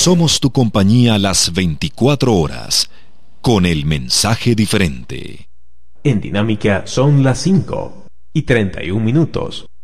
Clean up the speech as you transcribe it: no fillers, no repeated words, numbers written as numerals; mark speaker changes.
Speaker 1: Somos tu compañía las 24 horas, con el mensaje diferente.
Speaker 2: En Dinámica son las 5:31.